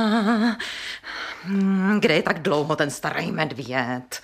Kde je tak dlouho ten starý medvěd?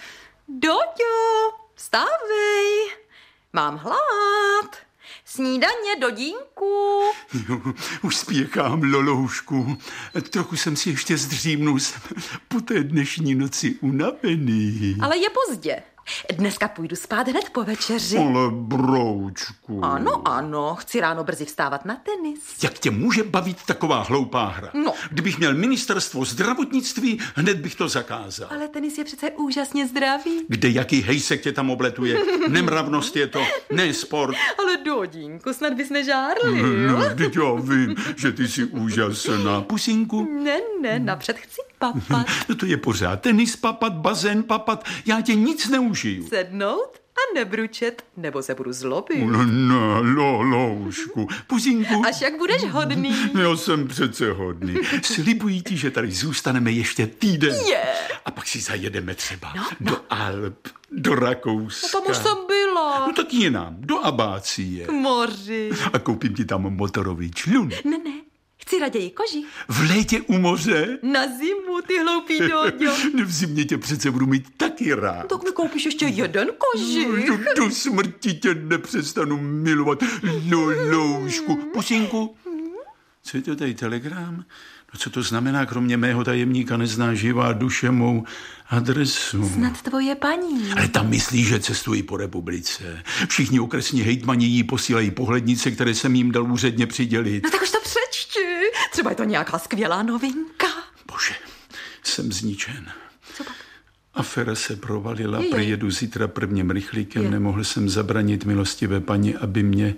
Doďo, vstávej, mám hlad. Snídaně, dodínku. Jo, už spěchám, Loloušku. Trochu jsem si ještě zdřímnul. Po té dnešní noci unavený. Ale je pozdě. Dneska půjdu spát hned po večeři. Ale broučku. Ano, chci ráno brzy vstávat na tenis. Jak tě může bavit taková hloupá hra? No. Kdybych měl ministerstvo zdravotnictví, hned bych to zakázal. Ale tenis je přece úžasně zdravý. Kde jaký hejsek tě tam obletuje? Nemravnost je to, ne sport. Ale dodínku, snad bys nežárlil. No, teď já vím, že ty jsi úžasná. Pusinku? Ne, napřed chci papat. No to je pořád tenis papat, bazén papat, já tě nic neužiju. Sednout a nebručet, nebo se budu zlobit. No, Loloušku, pusinku. Až jak budeš hodný. Já jsem přece hodný. Slibuji ti, že tady zůstaneme ještě týden. A pak si zajedeme třeba do Alp, do Rakouska. No tam už jsem byla. No tak jinam, do Abácie. K moři. A koupím ti tam motorový člun. Ne, chci raději kožich. V létě u moře? Na zimu, ty hloupý doďo. V zimě tě přece budu mít taky rád. Tak mi koupíš ještě jeden kožich. Do smrti tě nepřestanu milovat, Loloušku. Pusinku? Co je to tady, telegram? No co to znamená, kromě mého tajemníka nezná živá duše mou adresu? Snad tvoje paní. Ale tam myslí, že cestují po republice. Všichni okresní hejtmani jí posílají pohlednice, které jsem jim dal úředně přidělit. No tak už to přečti. Třeba je to nějaká skvělá novinka. Bože, jsem zničen. Co pak? Aféra se provalila, přijedu zítra prvním rychlíkem. Nemohl jsem zabranit milostivé paní, aby mě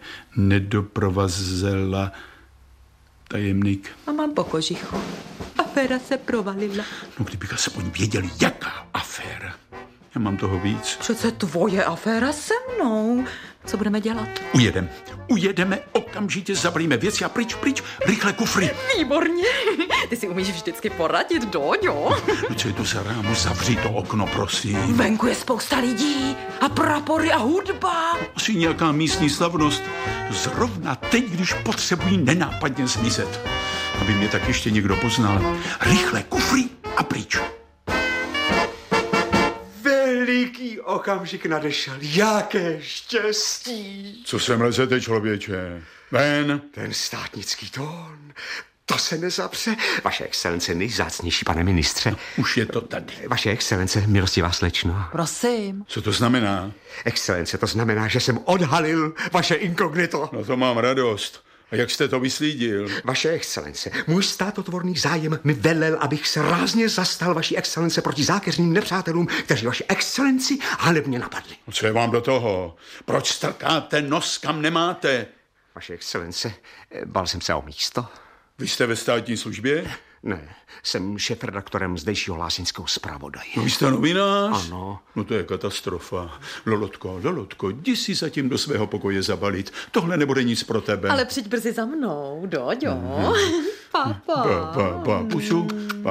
nedoprovazela. Tajemník. A mám po kožichu. Aféra se provalila. No, kdybych aspoň věděli, jaká aféra. Já mám toho víc. Přece tvoje aféra se mnou. Co budeme dělat? Ujedeme, okamžitě zabalíme věci a pryč, rychle kufry. Výborně. Ty si umíš vždycky poradit, Doďo. No, co je to za rámu? Zavři to okno, prosím. Venku je spousta lidí a prapory a hudba. Asi nějaká místní slavnost. Zrovna teď, když potřebují nenápadně zmizet. Aby mě tak ještě někdo poznal. Rychle kufry a pryč. Veliký okamžik nadešel. Jaké štěstí. Co sem lezete, člověče? Ven. Ten státnický tón, to se nezapře. Vaše excelence, nejvzácnější pane ministře. Už je to tady. Vaše excelence, milostivá slečno. Prosím. Co to znamená? Excelence, to znamená, že jsem odhalil vaše inkognito. No to mám radost. A jak jste to vyslídil? Vaše excelence, můj státotvorný zájem mi velel, abych se rázně zastal vaší excelence proti zákeřným nepřátelům, kteří vaši excelenci hanebně napadli. Co je vám do toho? Proč strkáte nos, kam nemáte? Vaše excelence, bál jsem se o místo. Vy jste ve státní službě? Ne, jsem šéfredaktorem zdejšího lázeňského zpravodaje. No, vy jste novinář? Ano. No to je katastrofa. Lolotko, jdi si zatím do svého pokoje zabalit. Tohle nebude nic pro tebe. Ale přijď brzy za mnou, Doďo. Papa. Pusu.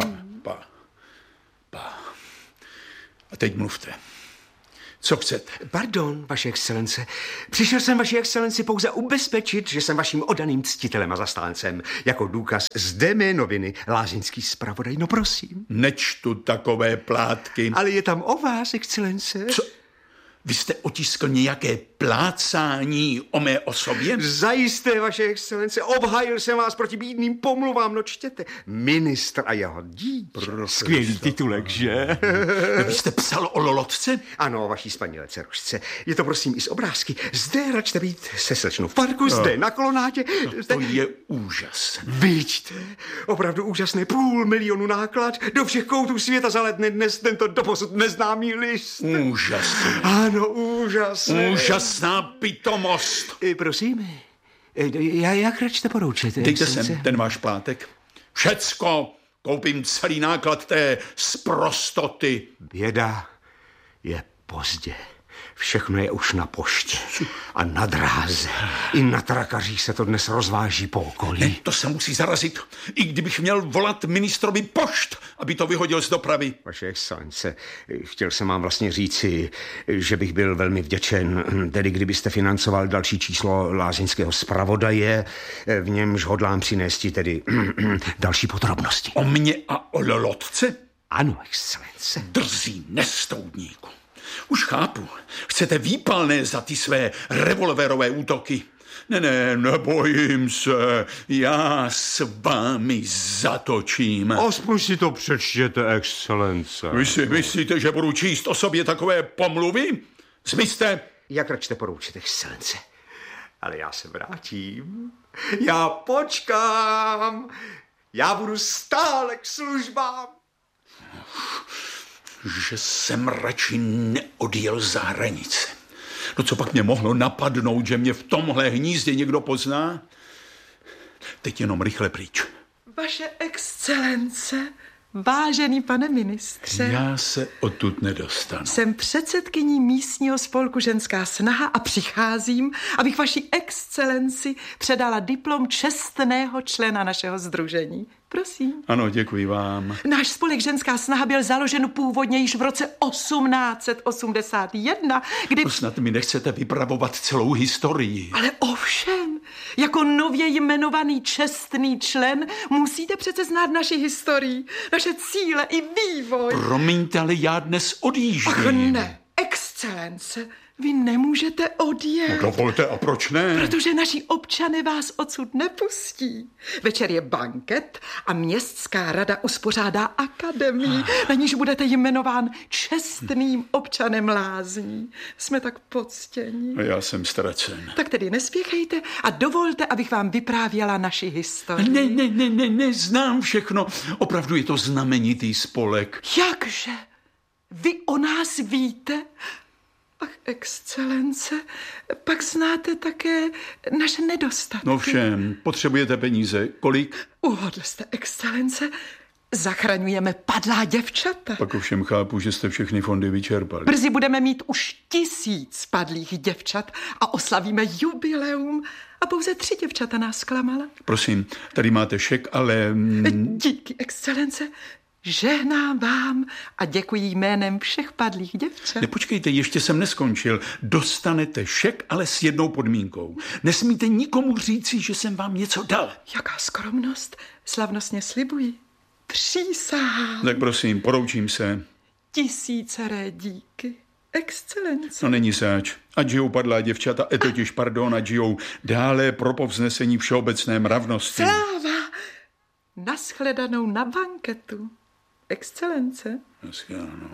Pa. A teď mluvte. Co chcete? Pardon, vaše excelence. Přišel jsem vaši excelenci pouze ubezpečit, že jsem vaším oddaným ctitelem a zastáncem. Jako důkaz zde mé noviny Lázeňský zpravodaj. No prosím. Nečtu takové plátky. Ale je tam o vás, excelence. Co? Vy jste otiskl nějaké plácání o mé osobě? Zajisté, vaše excelence, obhájil jsem vás proti bídným pomluvám, no čtěte. Ministr a jeho dítě. Skvělý titulek, že? Vy jste psal o Lolotce? Ano, o vaší spanilé dcerušce. Je to prosím i z obrázky. Zde račte být se slečnou v parku, zde na kolonádě. Zde... To je úžasné. Vidíte, opravdu úžasné, 500 000 náklad, do všech koutů světa zaletne dnes tento doposud neznámý list. Úžasné. Ano, úžasné. Úžasná pitomost. Prosím, jak račte poroučit? Dejte sem ten váš plátek. Všecko. Koupím celý náklad té sprostoty. Běda je pozdě. Všechno je už na poště a na dráze. I na trakařích se to dnes rozváží po okolí. Ne, to se musí zarazit. I kdybych měl volat ministrovi pošt, aby to vyhodil z dopravy. Vaše excelence, chtěl jsem vám vlastně říci, že bych byl velmi vděčen, tedy kdybyste financoval další číslo lázeňského zpravodaje, v němž hodlám přinést tedy další podrobnosti. O mně a o lolotce? Ano, excelence. Drzí nestoudníku. Už chápu. Chcete výpalné za ty své revolverové útoky. Ne, nebojím se. Já s vámi zatočím. Aspoň si to přečtěte, excelence. Vy si myslíte, že budu číst o sobě takové pomluvy? Zmizte. Jak račte poroučit, excelence? Ale já se vrátím. Já počkám. Já budu stále k službám. Že jsem radši neodjel za hranice. No co pak mě mohlo napadnout, že mě v tomhle hnízdě někdo pozná? Teď jenom rychle pryč. Vaše excelence, vážený pane ministře. Já se odtud nedostanu. Jsem předsedkyní místního spolku Ženská snaha a přicházím, abych vaší excelenci předala diplom čestného člena našeho sdružení. Prosím. Ano, děkuji vám. Náš spolek Ženská snaha byl založen původně již v roce 1881, kdy... To snad mi nechcete vypravovat celou historii. Ale ovšem, jako nově jmenovaný čestný člen musíte přece znát naši historii, naše cíle i vývoj. Promiňte, ale já dnes odjíždím. Ach ne, excelence, vy nemůžete odjet. No, dovolte, a proč ne? Protože naši občané vás odsud nepustí. Večer je banket a městská rada uspořádá akademii, na níž budete jmenován čestným občanem Lázní. Jsme tak poctění. A já jsem ztracen. Tak tedy nespěchejte a dovolte, abych vám vyprávěla naši historii. Ne, znám všechno. Opravdu je to znamenitý spolek. Jakže? Vy o nás víte? Ach, excelence, pak znáte také naše nedostatky. No všem, potřebujete peníze. Kolik? Uhodl jste, excelence. Zachraňujeme padlá děvčata. Pak ovšem chápu, že jste všechny fondy vyčerpali. Brzy budeme mít už 1000 padlých děvčat a oslavíme jubileum. A pouze 3 děvčata nás zklamala. Prosím, tady máte šek, ale... Díky, excelence. Žehnám vám a děkuji jménem všech padlých děvčat. Nepočkejte, ještě jsem neskončil. Dostanete šek, ale s jednou podmínkou. Nesmíte nikomu říci, že jsem vám něco dal. Jaká skromnost, slavnostně slibuji. Přísahám. Tak prosím, poroučím se. 1000 díky, excelence. No není sáč. Ať žijou padlá děvčata, ať žijou dále pro povznesení všeobecné mravnosti. Sláva! Naschledanou na banketu. Excelence. Naschledanou.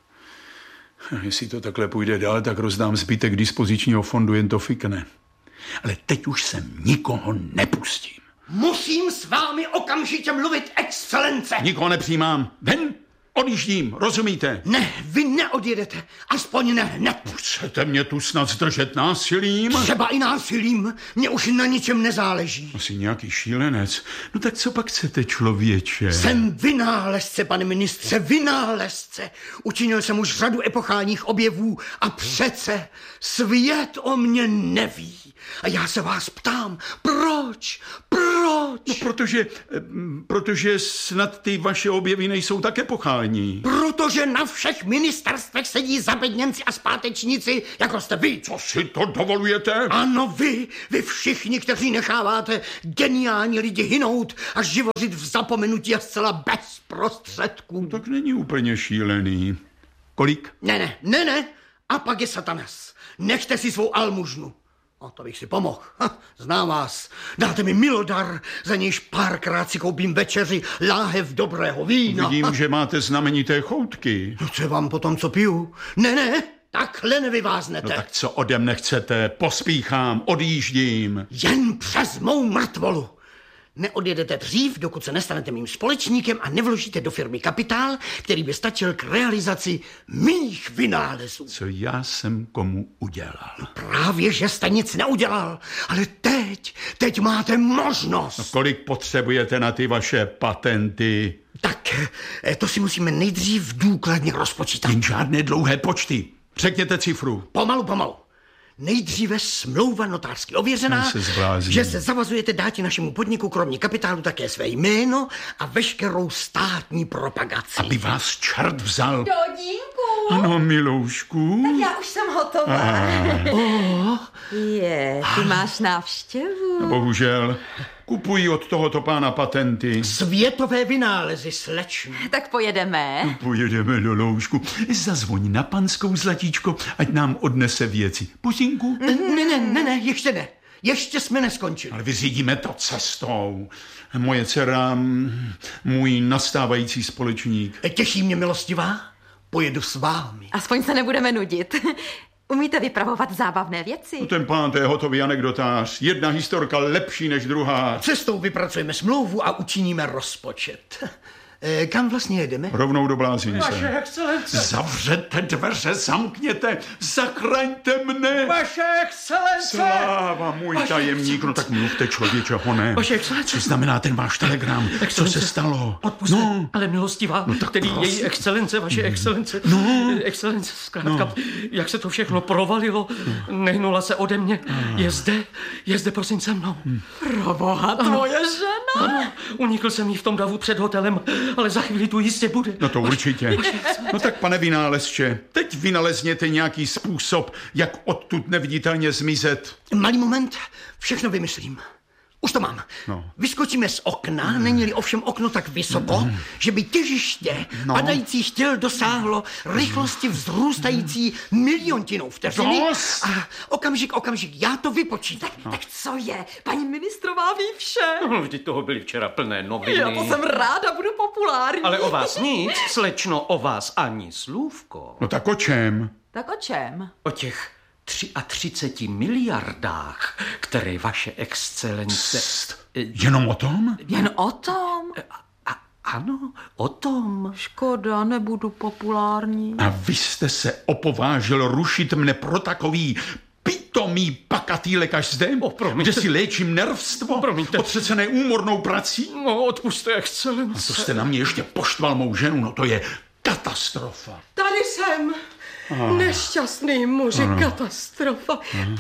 Jestli to takhle půjde dál, tak rozdám zbytek dispozičního fondu, jen to fikne. Ale teď už sem nikoho nepustím. Musím s vámi okamžitě mluvit, excelence. Nikoho nepřijímám. Ven! Odjíždím, rozumíte? Ne, vy neodjedete, aspoň ne hned. Chcete mě tu snad zdržet násilím? Třeba i násilím, mně už na ničem nezáleží. Asi nějaký šílenec. No tak co pak chcete, člověče? Jsem vynálezce, pane ministře, vynálezce. Učinil jsem už řadu epochálních objevů a přece svět o mě neví. A já se vás ptám, proč? No protože snad ty vaše objevy nejsou tak epochální. Protože na všech ministerstvech sedí zabedněnci a zpátečníci, jako jste vy. Co si to dovolujete? Ano, vy všichni, kteří necháváte geniální lidi hynout a živořit v zapomenutí a zcela bez prostředků. No, tak není úplně šílený. Kolik? Ne. A pak je Satanas. Nechte si svou almužnu. O, to bych si pomohl. Znám vás. Dáte mi milodar, za nějž párkrát si koupím večeři láhev dobrého vína. Vidím, že máte znamenité choutky. No co vám potom, co piju? Ne, takhle nevyváznete. No tak co ode mne chcete? Pospíchám, odjíždím. Jen přes mou mrtvolu. Neodjedete dřív, dokud se nestanete mým společníkem a nevložíte do firmy kapitál, který by stačil k realizaci mých vynálezů. Co já jsem komu udělal? Právě, že jste nic neudělal, ale teď máte možnost. No, kolik potřebujete na ty vaše patenty? Tak, to si musíme nejdřív důkladně rozpočítat. Jen žádné dlouhé počty. Řekněte cifru. Pomalu. Nejdříve smlouva notářsky ověřená, že se zavazujete dát našemu podniku kromě kapitálu také své jméno a veškerou státní propagaci. Aby vás čert vzal. Dodínku. Ano, miloušku. Tak já už jsem hotová. Ty máš návštěvu. Bohužel. Kupují od tohoto pána patenty. Světové vynálezy, slečno. Tak pojedeme. Pojedeme do loušku. Zazvoň na panskou, zlatíčko, ať nám odnese věci. Pusinku? Ne, ještě ne. Ještě jsme neskončili. Ale vyřídíme to cestou. Moje dcera, můj nastávající společník. Těší mě, milostivá. Pojedu s vámi. Aspoň se nebudeme nudit. Umíte vypravovat zábavné věci? No ten pán, to je hotový anekdotář. Jedna historka lepší než druhá. Cestou vypracujeme smlouvu a učiníme rozpočet. Kam vlastně jedeme? Rovnou do Blázince. Vaše excelence. Zavřete dveře, zamkněte, zachraňte mne. Vaše excelence. Sláva, můj tajemník. No tak mluvte, člověče, hone. Vaše excelence. Co znamená ten váš telegram? Co se stalo? Odpusťte, ale milostivá, tedy její excelence, vaše excelence. Excelence, zkrátka, jak se to všechno provalilo, nehnula se ode mě. Je zde, prosím, se mnou. Proboha, tvoje žena. Ano, unikl jsem jí v tom davu před hotelem, ale za chvíli tu jistě bude. No to určitě. No tak, pane vynálezče, teď vynalezněte nějaký způsob, jak odtud neviditelně zmizet. Malý moment, všechno vymyslím. Už to mám. No. Vyskočíme z okna, není-li ovšem okno tak vysoko, že by těžiště padající štěl dosáhlo rychlosti vzrůstající miliontinou vteřiny. A okamžik, já to vypočítám. Tak co je? Paní ministrová ví vše. Vždyť toho byly včera plné noviny. Já to jsem ráda, budu populární. Ale o vás nic, slečno, o vás ani slůvko. No tak o čem? Tak o čem? O těch 33 miliardách, které vaše excelence... Jenom o tom? Jen o tom? Ano, o tom. Škoda, nebudu populární. A vy jste se opovážil rušit mne pro takový pitomý pakatý lékař zde, kde si léčím nervstvo, otřecené úmornou prací? No, odpuste, excelence. A to jste na mě ještě poštval mou ženu, no to je katastrofa. Tady jsem. Nešťastný muži, katastrofa.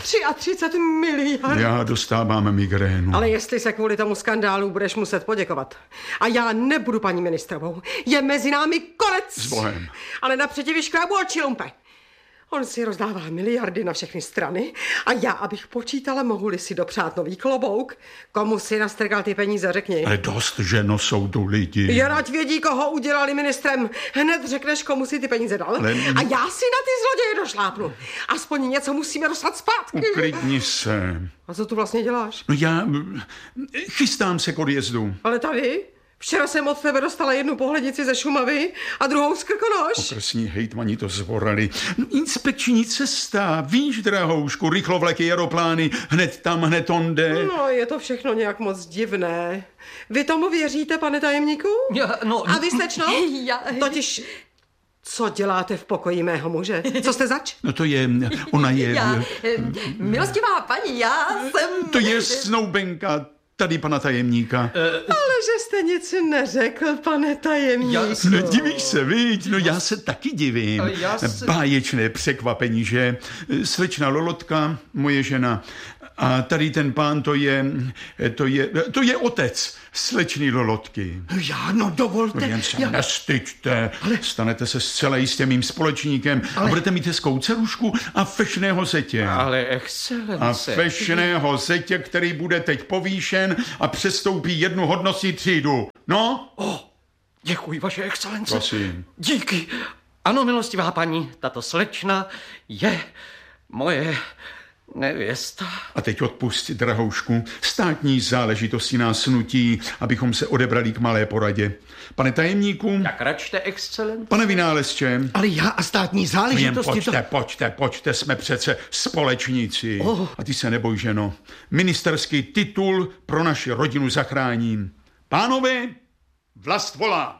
33 miliard. Já dostávám migrénu. Ale jestli se kvůli tomu skandálu budeš muset poděkovat. A já nebudu paní ministrovou. Je mezi námi konec. S Bohem. Ale napřed vyškrábu oči, lumpe. On si rozdává miliardy na všechny strany a já, abych počítala, mohu-li si dopřát nový klobouk. Komu si nastrgal ty peníze, řekni. Ale dost, ženo, jsou tu lidi. Jen ať vědí, koho udělali ministrem. Hned řekneš, komu si ty peníze dal. Ale... A já si na ty zloděje došlápnu. Aspoň něco musíme dostat zpátky. Uklidni se. A co tu vlastně děláš? No já chystám se k odjezdu. Ale tady? Včera jsem od tebe dostala jednu pohledici ze Šumavy a druhou z Krkonoš. Okresní hejtmani to zvorali. No, inspekční cesta, víš, drahoušku, rychlovleky, aeroplány, hned tam, hned onde. No, je to všechno nějak moc divné. Vy tomu věříte, pane tajemníku? A vy, slečno? Totiž... Co děláte v pokoji mého muže? Co jste zač? No to je, ona je... Milostivá paní, já jsem... To je snoubenka tady pana tajemníka. Ale že jste nic neřekl, pane tajemníku. No divíš se, viď? No já se taky divím. Báječné překvapení, že? Slečna Lolotka, moje žena. A tady ten pán, to je otec slečný Lolotky. No dovolte. No jen se nestyďte. Stanete se zcela jistě mým společníkem a budete mít hezkou dcerušku a fešného zetě. Ale excelence. A fešného zetě, který bude teď povýšen a přestoupí jednu hodnostní třídu. No? Děkuji, vaše excelence. Prosím. Díky. Ano, milostivá paní, tato slečna je moje... nevěsta. A teď odpust, drahoušku. Státní záležitosti nás nutí, abychom se odebrali k malé poradě. Pane tajemníku. Tak račte, excelence. Pane vynálezče. Ale já a státní záležitosti... Pojďte, jsme přece společníci. A ty se neboj, ženo. Ministerský titul pro naši rodinu zachráním. Pánové, vlast volá.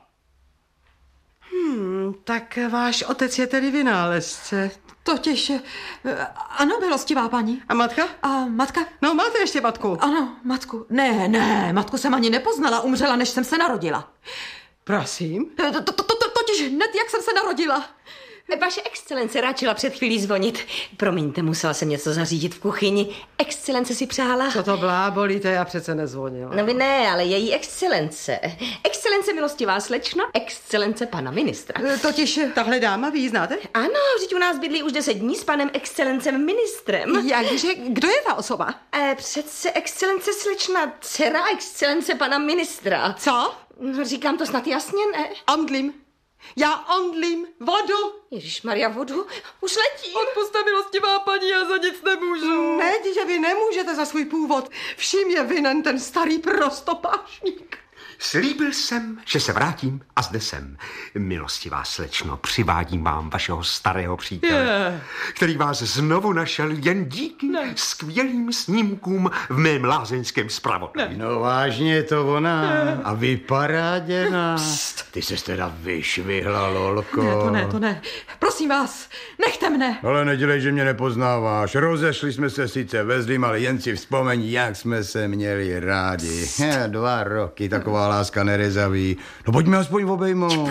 Tak váš otec je tedy vynálezce. Totiž, ano, milostivá paní. A matka? A matka? No, máte ještě matku. Ano, matku. Ne, matku jsem ani nepoznala, umřela, než jsem se narodila. Prosím? Totiž hned, jak jsem se narodila. Vaše excelence ráčila před chvílí zvonit. Promiňte, musela jsem něco zařídit v kuchyni. Excelence si přála... Co to blábolíte, já přece nezvonila. No vy ne, ale její excelence. Excelence milostivá slečna, excelence pana ministra. Totiž tahle dáma, vy ji znáte? Ano, vždyť u nás bydlí už 10 dní s panem excelencem ministrem. Jakže, kdo je ta osoba? Přece excelence slečna, dcera excelence pana ministra. Co? No, říkám to snad jasně, ne? Omdlím. Já omdlím vodu. Ježišmarja, vodu už letí. Odpusťte, milostivá paní, já za nic nemůžu. Ne, že vy nemůžete za svůj původ. Vším je vinen ten starý prostopášník. Slíbil jsem, že se vrátím a zde jsem. Milostivá slečno, přivádím vám vašeho starého přítele, který vás znovu našel jen díky skvělým snímkům v mém lázeňském zpravodajství. No vážně je to ona a vypadá děna. Ty ses teda vyšvihla, lolko. To ne. Prosím vás, nechte mne. Ale nedělej, že mě nepoznáváš. Rozešli jsme se sice ve zlým, ale jen si vzpomeň, jak jsme se měli rádi. 2 roky, taková láska nerezaví. No pojďme aspoň obejmout.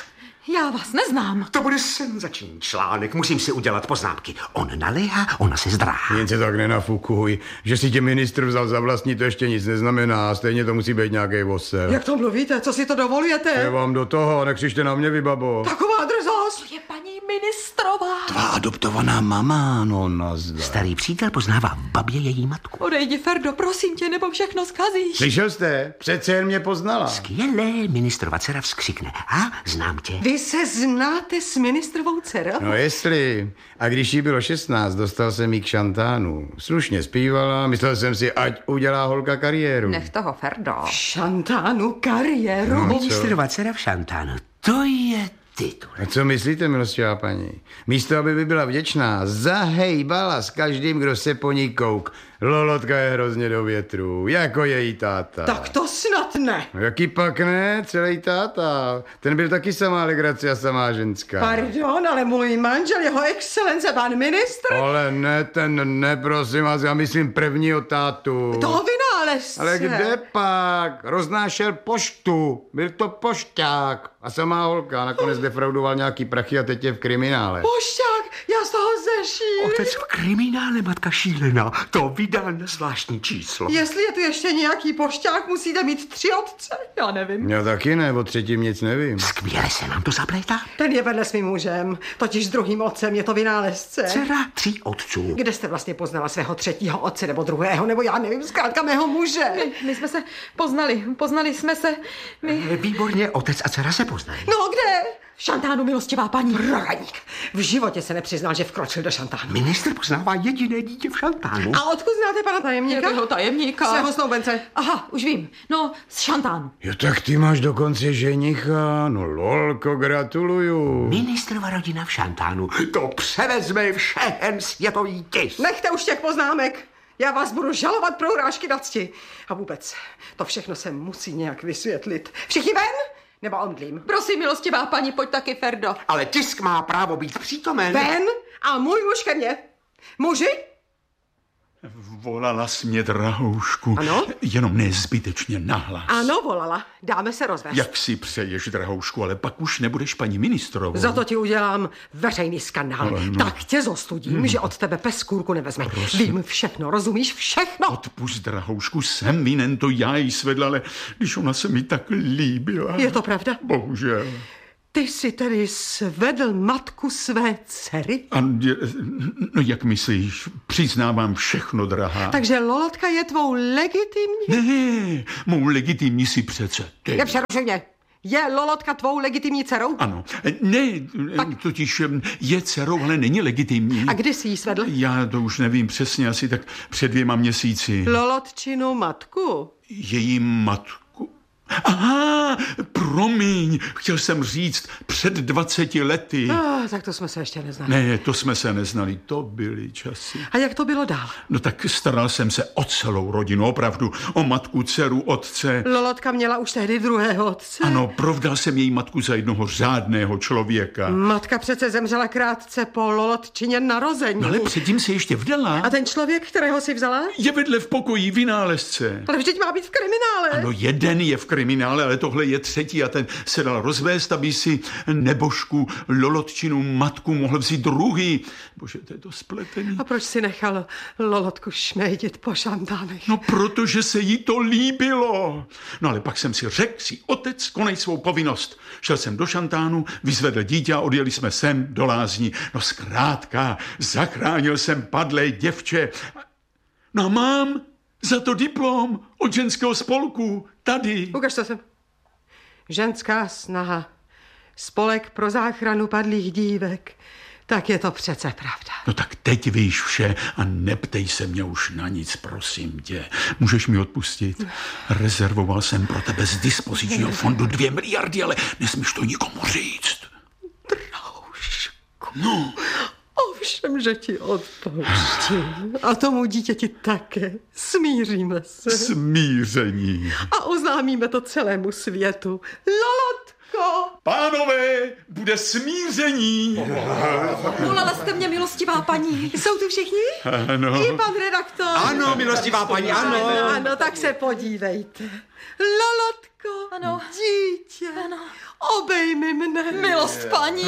Já vás neznám. To bude senzační článek, musím si udělat poznámky. On naléhá, ona se zdráhá. Jen se tak nenafukuj, že si tě ministr vzal za vlastní, to ještě nic neznamená, stejně to musí být nějaký osel. Jak to mluvíte? Co si to dovolujete? Je vám do toho, nekřičte na mě, vy babo. Taková drzost. Je paní ministrová. Tvá adoptovaná mama, no nazdar. Starý přítel poznává v babě její matku. Odejdi, Ferdo, prosím tě, nebo všechno zkazíš. Slyšel jste? Přece jen mě poznala. Skvělé, ministrova dcera vzkřikne. A znám tě. Vy se znáte s ministrovou dcerou? No jestli. A když jí bylo 16, dostal jsem jí k šantánu. Slušně zpívala, myslel jsem si, ať udělá holka kariéru. Nech toho, Ferdo. Šantánu kariéru? Ministrova dcera v šantánu, to je titul. A co myslíte, milostivá paní? Místo, aby by byla vděčná, zahejbala s každým, kdo se po ní kouk. Lolotka je hrozně do větru, jako její táta. Tak to snad ne. No, jaký pak ne, celý táta. Ten byl taky samá legrace a samá ženská. Pardon, ale můj manžel, jeho excelence, pan ministr. Ale ne, ten ne, prosím vás, já myslím prvního tátu. Toho vynálezce. Ale kde pak? Roznášel poštu. Byl to pošťák. A samá holka nakonec defraudoval nějaký prachy a teď je v kriminále. Pošťák, já z toho zešílím. Otec v kriminále, matka šílená. To vydal na zvláštní číslo. Jestli je tu ještě nějaký pošťák, musíte mít 3 otce. Já nevím. Já taky ne, o třetím nic nevím. Skvěle se nám to zaplétá. Ten je vedle svým mužem, totiž druhým otcem je to vynálezce. Dcera 3 otců. Kde jste vlastně poznala svého 3. otce, nebo 2., nebo já nevím, zkrátka mého muže? My jsme se poznali jsme se. Výborně, otec a dcera se poznají. No, kde? V šantánu, milostivá paní. Proradník. V životě se nepřiznal, že vkročil do šantánu. Ministr poznává jediné dítě v šantánu. A odkud znáte pana tajemníka? Jakého tajemníka? Svého snoubence. Aha, už vím. No, z šantánu. Jo, tak ty máš dokonce ženicha. No lolko, gratuluju. Ministrova rodina v šantánu. To převezme všechen světový tisk. Nechte už těch poznámek. Já vás budu žalovat pro urážky na cti. A vůbec, to všechno se musí nějak vysvětlit. Všichni ven? Nebo omdlím? Prosím, milostivá paní, pojď taky, Ferdo. Ale tisk má právo být přítomen. Ven a můj muž ke mně. Muži? Volala jsi mě, drahoušku. Ano? Jenom nezbytečně nahlas. Ano, volala. Dáme se rozvést. Jak si přeješ, drahoušku, ale pak už nebudeš paní ministrovou. Za to ti udělám veřejný skandál. Ale no. Tak tě zostudím, že od tebe pes kůrku nevezme. Vím všechno, rozumíš všechno? Odpust, drahoušku, jsem vinen, to já jí svedla, ale když ona se mi tak líbila. Je to pravda? Bohužel. Ty jsi tedy svedl matku své dcery? No jak myslíš, přiznávám všechno, drahá. Takže Lolotka je tvou legitimní? Ne, mou legitimní si přece ty. Nepřerušuj mě. Je Lolotka tvou legitimní dcerou? Ano. Ne, totiž je dcerou, ale není legitimní. A kdy jsi jí svedl? Já to už nevím přesně, asi tak před 2 měsíci. Lolotčinu matku? Její matku. Aha, promiň, chtěl jsem říct před 20 lety. Tak to jsme se ještě neznali. Ne, to jsme se neznali, to byly časy. A jak to bylo dál? No tak staral jsem se o celou rodinu, opravdu, o matku, dceru, otce. Lolotka měla už tehdy 2. otce. Ano, provdal jsem její matku za jednoho řádného člověka. Matka přece zemřela krátce po Lolotčině narození. No ale předtím se ještě vdala. A ten člověk, kterého si vzala? Je vedle v pokoji vynálezce. Ale vždyť má být v kriminále. Ano, jeden je v kriminále, ale tohle je třetí a ten se dal rozvést, aby si nebožku Lolotčinu matku mohl vzít druhý. Bože, to je to spletený. A proč si nechal Lolotku šmejdit po žandánech? No, protože se jí to líbilo. No, ale pak jsem si řekl, si otec, konej svou povinnost. Šel jsem do šantánu, vyzvedl dítě a odjeli jsme sem do lázní. No, zkrátka, zachránil jsem padlé děvče. No a mám za to diplom od ženského spolku tady. Ukaž to sem. Ženská snaha. Spolek pro záchranu padlých dívek. Tak je to přece pravda. No tak teď víš vše a neptej se mě už na nic, prosím tě. Můžeš mi odpustit? Rezervoval jsem pro tebe z dispozičního fondu 2 miliardy, ale nesmíš to nikomu říct. Broušku. No. Ovšem, že ti odpouštím. A tomu dítěti také. Smíříme se. Smíření. A oznámíme to celému světu. Lolotko! Pánové, bude smíření. Volala jste mě, milostivá paní. Jsou tu všichni? Ano. I pan redaktor. Ano, milostivá paní, ano. Ano, tak se podívejte. Lolotko, Ano. dítě, Ano. obejmi mne. Milost paní.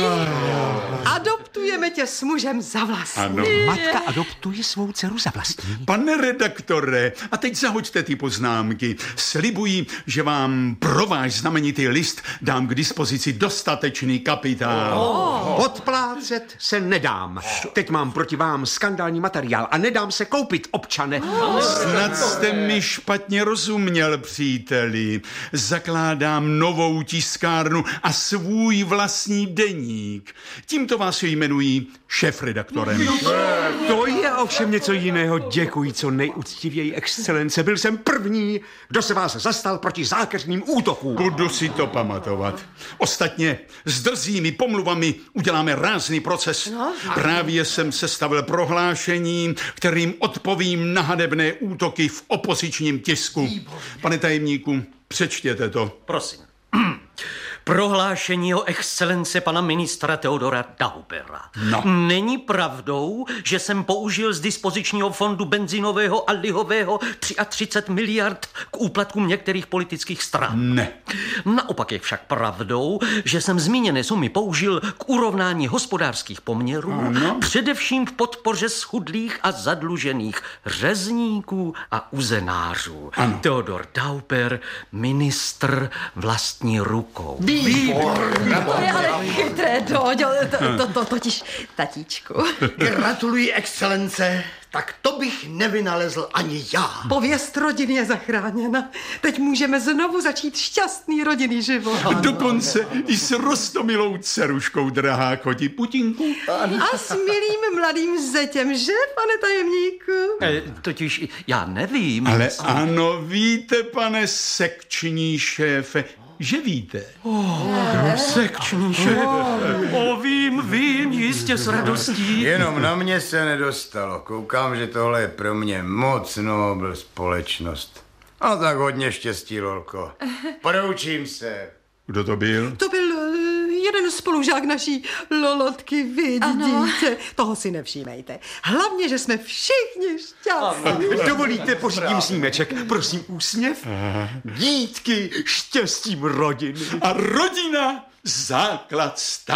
Adoptujeme tě s mužem za vlastní. Ano. Matka adoptuje svou dceru za vlastní. Pane redaktore, a teď zahoďte ty poznámky. Slibuji, že vám pro váš znamenitý list dám k dispozici dostatečný kapitál. Odplácet se nedám. Teď mám proti vám skandální materiál a nedám se koupit, občane. Snad jste mi špatně rozuměl, příteli. Zakládám novou tiskárnu a svůj vlastní deník. Tímto vás jmenují šéfredaktorem. To je ovšem něco jiného. Děkuji, co nejúctivěji, excelence. Byl jsem první, kdo se vás zastal proti zákeřným útokům. Budu si to pamatovat. Ostatně s drzými pomluvami uděláme rázný proces. Právě jsem sestavil prohlášení, kterým odpovím na hanebné útoky v opozičním tisku. Pane tajemníku, přečtěte to. Prosím. Prohlášení o excelence pana ministra Theodora Daubera. No. Není pravdou, že jsem použil z dispozičního fondu benzinového a lihového 33 miliard k úplatkům některých politických stran. Ne. Naopak je však pravdou, že jsem zmíněné sumy použil k urovnání hospodářských poměrů, především v podpoře schudlých a zadlužených řezníků a uzenářů. Ano. Theodor Dauber, ministr vlastní rukou. To je ale chytré, Doďo. To totiž, tatíčku. Gratuluji, excelence. Tak to bych nevynalezl ani já. Pověst rodiny je zachráněna. Teď můžeme znovu začít šťastný rodinný život. Dokonce i s roztomilou dceruškou, drahá koti Putinku. A s milým mladým zetěm, že, pane tajemníku? Totiž já nevím. Ale ano, víte, pane sekční šéfe, že víte. Sekční šéf. Vím, jistě s radostí. Jenom na mě se nedostalo. Koukám, že tohle je pro mě moc nobl společnost. A tak hodně štěstí, Lolko. Poroučím se. Kdo to byl? To byl jeden spolužák naší Lolotky, vidíte. Toho si nevšímejte. Hlavně, že jsme všichni šťastní. Dovolíte, pořídím snímeček. Prosím, úsměv. Dítky, štěstím rodin. A rodina základ státu.